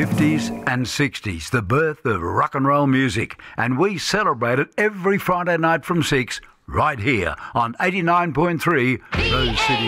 50s and 60s, the birth of rock and roll music, and we celebrate it every Friday night from 6 right here on 89.3 Rose City.